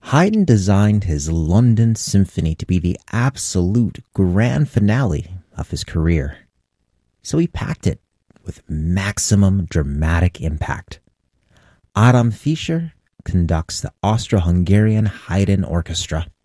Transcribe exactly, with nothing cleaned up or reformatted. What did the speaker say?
Haydn designed his London Symphony to be the absolute grand finale of his career, so he packed it with maximum dramatic impact. Adam Fischer conducts the Austro-Hungarian Haydn Orchestra.